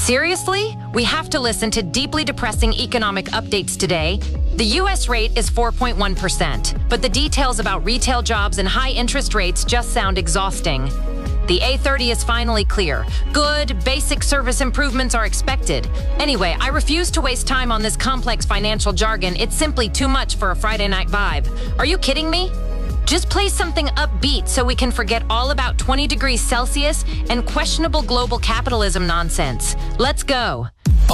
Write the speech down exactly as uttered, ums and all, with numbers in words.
Seriously? We have to listen to deeply depressing economic updates today. The U S rate is four point one percent, but the details about retail jobs and high interest rates just sound exhausting. The A thirty is finally clear. Good, basic service improvements are expected. Anyway, I refuse to waste time on this complex financial jargon. It's simply too much for a Friday night vibe. Are you kidding me? Just play something upbeat so we can forget all about twenty degrees Celsius and questionable global capitalism nonsense. Let's go.